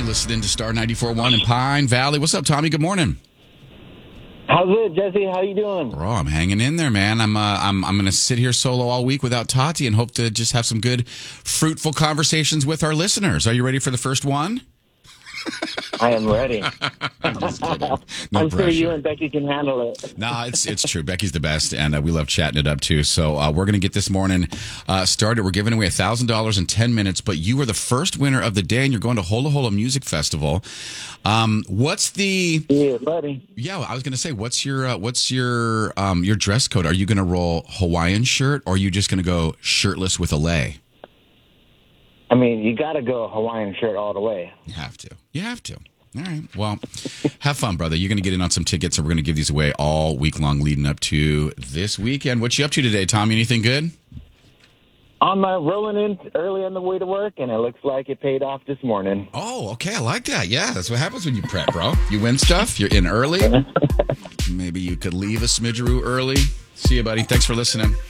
listening to Star 94.1 in Pine Valley. What's up, Tommy? Good morning. How's it, Jesse? How you doing? Bro, I'm hanging in there, man. I'm going to sit here solo all week without Tati and hope to just have some good, fruitful conversations with our listeners. Are you ready for the first one? I am ready. Just kidding. No I'm pressure. sure you and Becky can handle it. No, it's true. Becky's the best, and we love chatting it up, too. So we're going to get this morning started. We're giving away $1,000 in 10 minutes, but you were the first winner of the day, and you're going to Hola Hola Music Festival. What's the... Yeah, buddy. Yeah, I was going to say, what's your dress code? Are you going to roll Hawaiian shirt, or are you just going to go shirtless with a lei? I mean, you got to go Hawaiian shirt all the way. You have to. All right. Well, have fun, brother. You're going to get in on some tickets, and we're going to give these away all week long leading up to this weekend. What you up to today, Tommy? Anything good? I'm rolling in early on the way to work, and it looks like it paid off this morning. Oh, okay. I like that. Yeah, that's what happens when you prep, bro. You win stuff. You're in early. Maybe you could leave a smidgeroo early. See you, buddy. Thanks for listening.